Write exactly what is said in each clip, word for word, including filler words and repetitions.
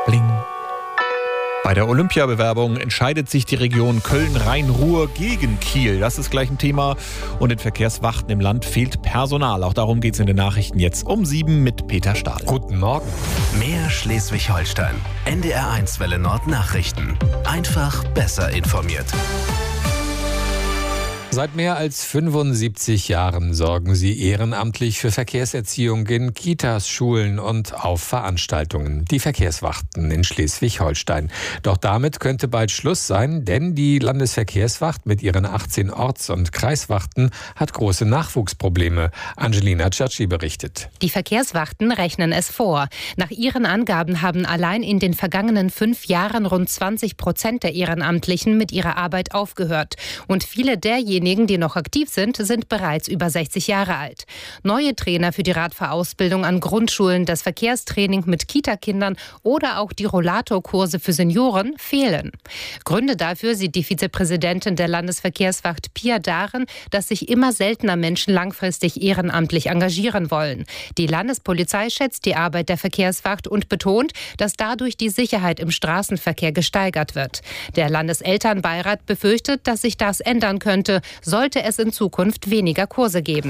Bling. Bei der Olympiabewerbung entscheidet sich die Region Köln-Rhein-Ruhr gegen Kiel. Das ist gleich ein Thema. Und in Verkehrswachten im Land fehlt Personal. Auch darum geht es in den Nachrichten jetzt um sieben mit Peter Stahl. Guten Morgen. Mehr Schleswig-Holstein. N D R eins Welle Nord Nachrichten. Einfach besser informiert. Seit mehr als fünfundsiebzig Jahren sorgen sie ehrenamtlich für Verkehrserziehung in Kitas, Schulen und auf Veranstaltungen. Die Verkehrswachten in Schleswig-Holstein. Doch damit könnte bald Schluss sein, denn die Landesverkehrswacht mit ihren achtzehn Orts- und Kreiswachten hat große Nachwuchsprobleme. Angelina Ciacci berichtet. Die Verkehrswachten rechnen es vor. Nach ihren Angaben haben allein in den vergangenen fünf Jahren rund zwanzig Prozent der Ehrenamtlichen mit ihrer Arbeit aufgehört. Und viele derjenigen, die noch aktiv sind, sind bereits über sechzig Jahre alt. Neue Trainer für die Radfahrausbildung an Grundschulen, das Verkehrstraining mit Kitakindern oder auch die Rollatorkurse für Senioren fehlen. Gründe dafür sieht die Vizepräsidentin der Landesverkehrswacht Pia darin, dass sich immer seltener Menschen langfristig ehrenamtlich engagieren wollen. Die Landespolizei schätzt die Arbeit der Verkehrswacht und betont, dass dadurch die Sicherheit im Straßenverkehr gesteigert wird. Der Landeselternbeirat befürchtet, dass sich das ändern könnte, sollte es in Zukunft weniger Kurse geben.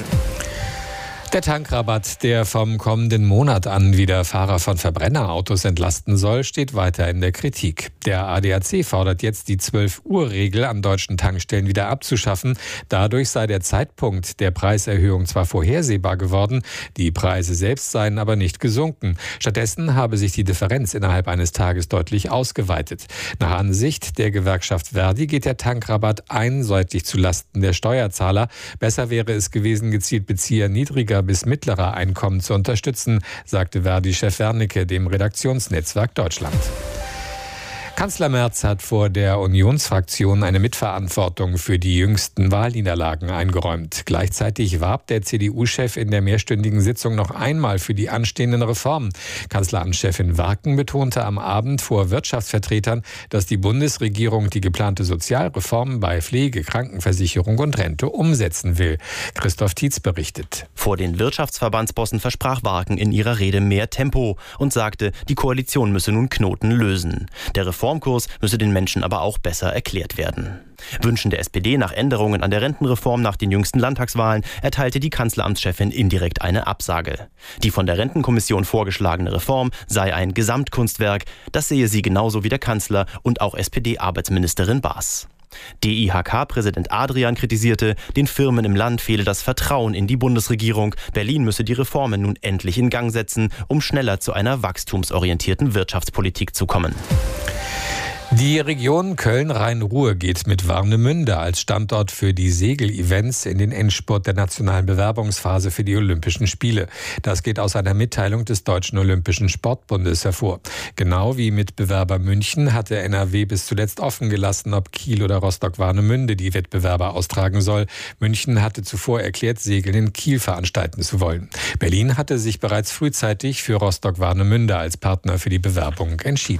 Der Tankrabatt, der vom kommenden Monat an wieder Fahrer von Verbrennerautos entlasten soll, steht weiter in der Kritik. Der A D A C fordert jetzt, die zwölf Uhr Regel an deutschen Tankstellen wieder abzuschaffen. Dadurch sei der Zeitpunkt der Preiserhöhung zwar vorhersehbar geworden, die Preise selbst seien aber nicht gesunken. Stattdessen habe sich die Differenz innerhalb eines Tages deutlich ausgeweitet. Nach Ansicht der Gewerkschaft Verdi geht der Tankrabatt einseitig zulasten der Steuerzahler. Besser wäre es gewesen, gezielt Bezieher niedriger bis mittlerer Einkommen zu unterstützen, sagte Verdi-Chef Wernicke dem Redaktionsnetzwerk Deutschland. Kanzler Merz hat vor der Unionsfraktion eine Mitverantwortung für die jüngsten Wahlniederlagen eingeräumt. Gleichzeitig warb der C D U-Chef in der mehrstündigen Sitzung noch einmal für die anstehenden Reformen. Kanzleramtschefin Warken betonte am Abend vor Wirtschaftsvertretern, dass die Bundesregierung die geplante Sozialreform bei Pflege, Krankenversicherung und Rente umsetzen will. Christoph Tietz berichtet. Vor den Wirtschaftsverbandsbossen versprach Warken in ihrer Rede mehr Tempo und sagte, die Koalition müsse nun Knoten lösen. Der Reform Reformkurs müsse den Menschen aber auch besser erklärt werden. Wünschen der S P D nach Änderungen an der Rentenreform nach den jüngsten Landtagswahlen erteilte die Kanzleramtschefin indirekt eine Absage. Die von der Rentenkommission vorgeschlagene Reform sei ein Gesamtkunstwerk, das sehe sie genauso wie der Kanzler und auch S P D-Arbeitsministerin Baas. D I H K-Präsident Adrian kritisierte, den Firmen im Land fehle das Vertrauen in die Bundesregierung. Berlin müsse die Reformen nun endlich in Gang setzen, um schneller zu einer wachstumsorientierten Wirtschaftspolitik zu kommen. Die Region Köln-Rhein-Ruhr geht mit Warnemünde als Standort für die Segel-Events in den Endspurt der nationalen Bewerbungsphase für die Olympischen Spiele. Das geht aus einer Mitteilung des Deutschen Olympischen Sportbundes hervor. Genau wie Mitbewerber München hatte N R W bis zuletzt offen gelassen, ob Kiel oder Rostock-Warnemünde die Wettbewerber austragen soll. München hatte zuvor erklärt, Segeln in Kiel veranstalten zu wollen. Berlin hatte sich bereits frühzeitig für Rostock-Warnemünde als Partner für die Bewerbung entschieden.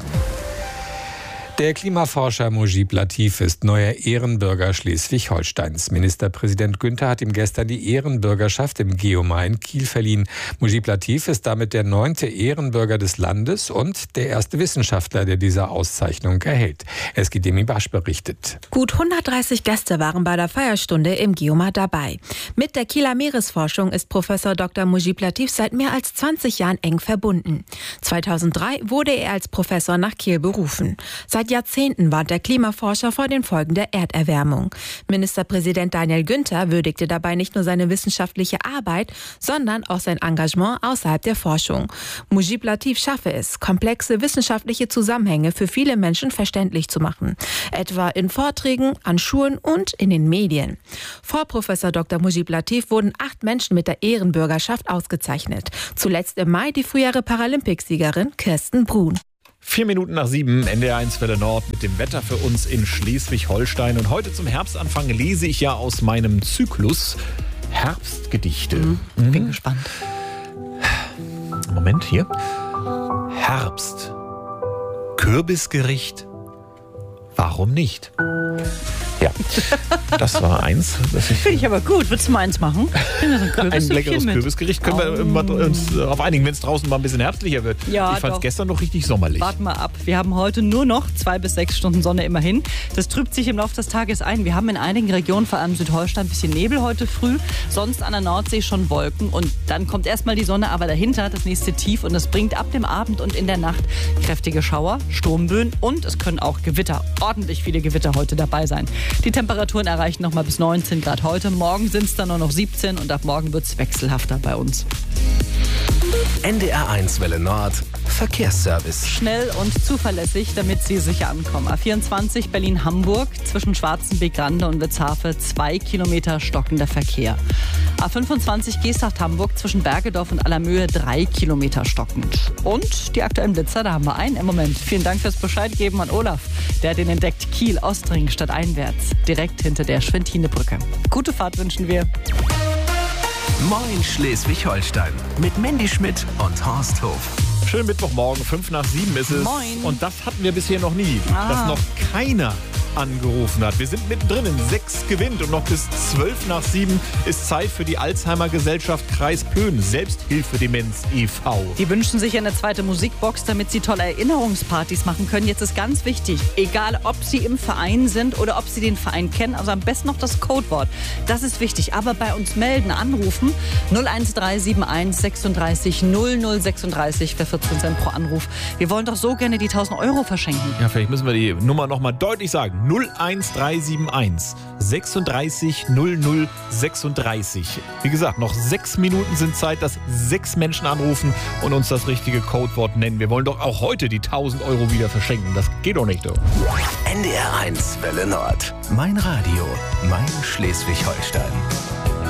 Der Klimaforscher Mujib Latif ist neuer Ehrenbürger Schleswig-Holsteins. Ministerpräsident Günther hat ihm gestern die Ehrenbürgerschaft im Geomar in Kiel verliehen. Mujib Latif ist damit der neunte Ehrenbürger des Landes und der erste Wissenschaftler, der diese Auszeichnung erhält. Eskidemi Basch berichtet. Gut hundertdreißig Gäste waren bei der Feierstunde im Geomar dabei. Mit der Kieler Meeresforschung ist Professor Doktor Mujib Latif seit mehr als zwanzig Jahren eng verbunden. zweitausenddrei wurde er als Professor nach Kiel berufen. Seit Jahrzehnten warnt der Klimaforscher vor den Folgen der Erderwärmung. Ministerpräsident Daniel Günther würdigte dabei nicht nur seine wissenschaftliche Arbeit, sondern auch sein Engagement außerhalb der Forschung. Mujib Latif schaffe es, komplexe wissenschaftliche Zusammenhänge für viele Menschen verständlich zu machen. Etwa in Vorträgen, an Schulen und in den Medien. Vor Professor Doktor Mujib Latif wurden acht Menschen mit der Ehrenbürgerschaft ausgezeichnet. Zuletzt im Mai die frühere Paralympicsiegerin Kirsten Brun. Vier Minuten nach sieben, N D R eins Welle Nord mit dem Wetter für uns in Schleswig-Holstein. Und heute zum Herbstanfang lese ich ja aus meinem Zyklus Herbstgedichte. Mhm. Mhm. Bin gespannt. Moment, hier. Herbst. Kürbisgericht. Warum nicht? Ja, das war eins. Das ich Finde ich aber gut. Würdest du mal eins machen? So ein, ein leckeres mit. Kürbisgericht können wir mal uns darauf einigen, wenn es draußen mal ein bisschen herbstlicher wird. Ja, ich fand es gestern noch richtig sommerlich. Warten wir ab. Wir haben heute nur noch zwei bis sechs Stunden Sonne immerhin. Das trübt sich im Laufe des Tages ein. Wir haben in einigen Regionen, vor allem Südholstein, ein bisschen Nebel heute früh. Sonst an der Nordsee schon Wolken. Und dann kommt erstmal die Sonne, aber dahinter das nächste Tief. Und das bringt ab dem Abend und in der Nacht kräftige Schauer, Sturmböen und es können auch Gewitter, ordentlich viele Gewitter heute dabei sein. Die Temperaturen erreichen noch mal bis neunzehn Grad heute. Morgen sind es dann nur noch siebzehn und ab morgen wird es wechselhafter bei uns. N D R eins Welle Nord, Verkehrsservice. Schnell und zuverlässig, damit Sie sicher ankommen. A vierundzwanzig Berlin-Hamburg, zwischen Schwarzenbeek-Rande und Witzhafe, zwei Kilometer stockender Verkehr. A fünfundzwanzig Geesthacht-Hamburg, zwischen Bergedorf und Allermöhe, drei Kilometer stockend. Und die aktuellen Blitzer, da haben wir einen im Moment. Vielen Dank fürs Bescheid geben an Olaf. Der hat den entdeckt. Kiel-Ostring statt einwärts, direkt hinter der Schwentine-Brücke. Gute Fahrt wünschen wir. Moin Schleswig-Holstein mit Mandy Schmidt und Horst Hof. Schönen Mittwochmorgen, fünf nach sieben ist es. Moin. Und das hatten wir bisher noch nie, Ah. dass noch keiner angerufen hat. Wir sind mittendrin in sechs gewinnt und noch bis zwölf nach sieben ist Zeit für die Alzheimer-Gesellschaft Kreis Plön, Selbsthilfedemenz e V. Die wünschen sich eine zweite Musikbox, damit sie tolle Erinnerungspartys machen können. Jetzt ist ganz wichtig, egal ob sie im Verein sind oder ob sie den Verein kennen, also am besten noch das Codewort. Das ist wichtig. Aber bei uns melden, anrufen null eins drei sieben eins sechsunddreißig null null sechsunddreißig für vierzehn Cent pro Anruf. Wir wollen doch so gerne die tausend Euro verschenken. Ja, vielleicht müssen wir die Nummer noch mal deutlich sagen. null eins drei sieben eins sechsunddreißig null null sechsunddreißig. Wie gesagt, noch sechs Minuten sind Zeit, dass sechs Menschen anrufen und uns das richtige Codewort nennen. Wir wollen doch auch heute die tausend Euro wieder verschenken. Das geht doch nicht, doch. N D R eins Welle Nord. Mein Radio, mein Schleswig-Holstein.